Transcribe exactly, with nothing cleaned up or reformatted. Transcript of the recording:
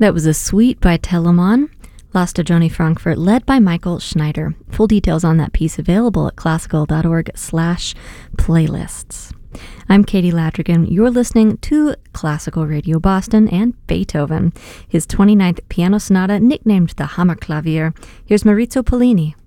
That was a suite by Telemann, La Stagione Frankfurt, led by Michael Schneider. Full details on that piece available at classical.org slash playlists. I'm Katie Ladrigan. You're listening to Classical Radio Boston and Beethoven, his twenty-ninth piano sonata nicknamed the Hammerklavier. Here's Maurizio Pollini.